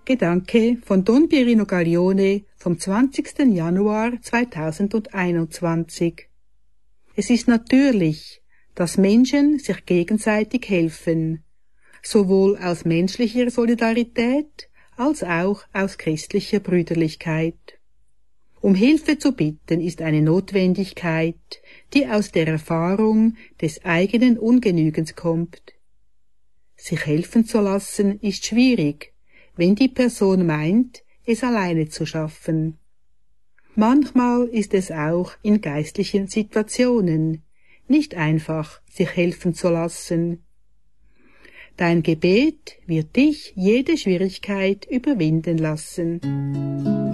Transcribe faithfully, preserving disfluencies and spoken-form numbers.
Gedanke von Don Pierino Gaglione vom zwanzigsten Januar zweitausendeinundzwanzig. Es ist natürlich, dass Menschen sich gegenseitig helfen, sowohl aus menschlicher Solidarität als auch aus christlicher Brüderlichkeit. Um Hilfe zu bitten ist eine Notwendigkeit, die aus der Erfahrung des eigenen Ungenügens kommt. Sich helfen zu lassen ist schwierig, wenn die Person meint, es alleine zu schaffen. Manchmal ist es auch in geistlichen Situationen nicht einfach, sich helfen zu lassen. Dein Gebet wird dich jede Schwierigkeit überwinden lassen.